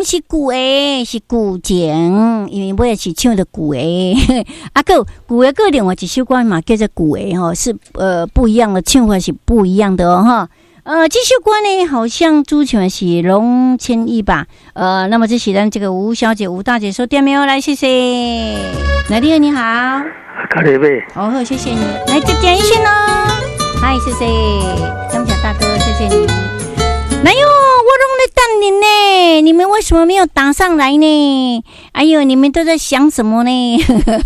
是旧的，是旧情，因为我也是唱的旧的。啊，个旧的个另外一首歌嘛，叫做旧的吼，是不一样的唱法是不一样的哦哈。这首歌呢，好像主唱是龙千亿吧？那么这是咱这个吴小姐、吴大姐说点没有？来，谢谢。来，你好，你好。 卡里贝。 好，谢谢你。来，就点一下喽。嗨，谢谢张小大哥，谢谢你。哎呦，我拢在等你呢，你们为什么没有打上来呢？哎呦，你们都在想什么呢？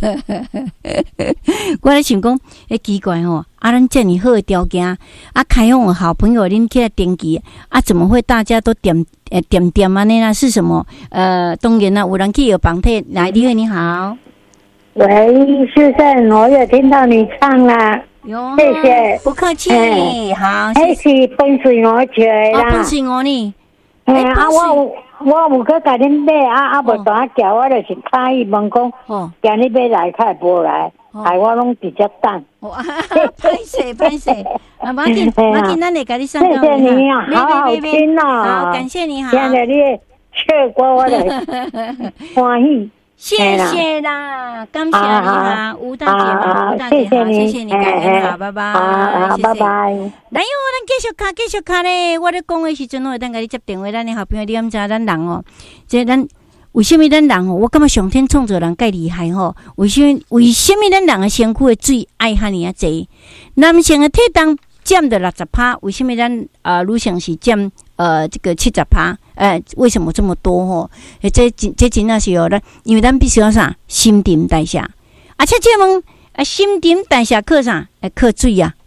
我在想讲，奇怪吼，咱这么好的条件，开放的好朋友恁起来登记，怎么会大家都点安尼啦？是什么？当然啦，有人去有绑腿。来，你好，你好。 喂，秀胜，我有听到你唱啦。谢谢， 不客气。好， 谢谢。本水我吃啦， 本水我呢？ 我有去甲恁买无大叫我就是开伊问讲，今日要来开无来，害我拢直接等。 拍摄，马紧，咱来甲你上。 谢谢你啊，好好听哦， 好，感谢你，好。 听着你唱歌我就欢喜。 谢谢啦，感谢你哈，吴大姐嘛，吴大姐好，谢谢你，感恩好，拜拜， 好，拜拜。 来哟，咱继续卡咧，我咧讲的时阵，我等甲你接电话，咱的好朋友，你敢知咱人哦，这咱为什么咱人哦？我感觉上天创造人介厉害吼？为什么咱人的身躯的水爱遐尼啊济？男性的体重占着60%，为什么咱女性是占这个70%？为什么这么多吼？这真的是哦，因为咱必须要啥新陈代谢，且这问新陈代谢靠啥？靠水啊！